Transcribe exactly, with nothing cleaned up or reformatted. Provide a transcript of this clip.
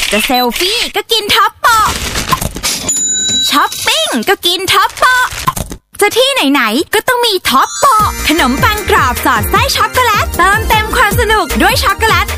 จะเซลฟี่ก็กินท็อปโปะช้อปปิ้งก็กินท็อปโปะจะที่ไหนๆก็ต้องมีท็อปโปะขนมปังกรอบสอดไส้ช็อกโกแลตเติมเต็มความสนุกด้วยช็อกโกแลต